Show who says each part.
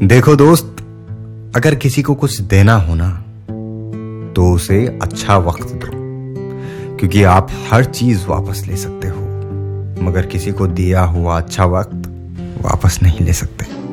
Speaker 1: देखो दोस्त, अगर किसी को कुछ देना हो ना तो उसे अच्छा वक्त दो, क्योंकि आप हर चीज वापस ले सकते हो मगर किसी को दिया हुआ अच्छा वक्त वापस नहीं ले सकते।